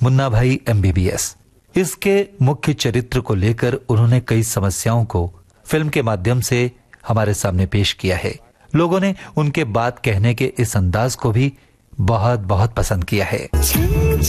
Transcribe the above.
मुन्ना भाई MBBS। इसके मुख्य चरित्र को लेकर उन्होंने कई समस्याओं को फिल्म के माध्यम से हमारे सामने पेश किया है। लोगों ने उनके बात कहने के इस अंदाज को भी बहुत बहुत पसंद किया है।